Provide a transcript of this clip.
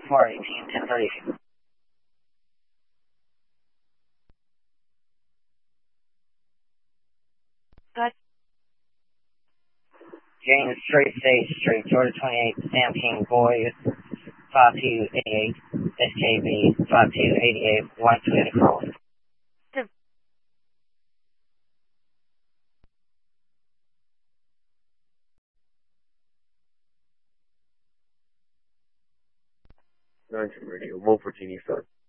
418, 1030. Good. James Street, State Street, Georgia 28, Stampede Boys, 5288, SKB, 5288, White Toyota Corolla. Radio, 114 East Side.